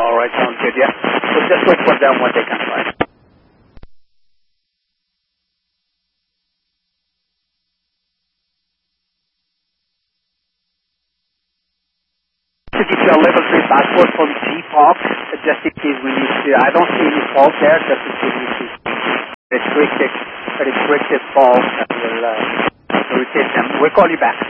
All right, sounds good, yeah. So just wait for them when they come by. To give you a level 3 passport from GPOP, just in case we need to, I don't see any fault there, just in case we need to restricted fault, and we'll rotate them. We'll call you back.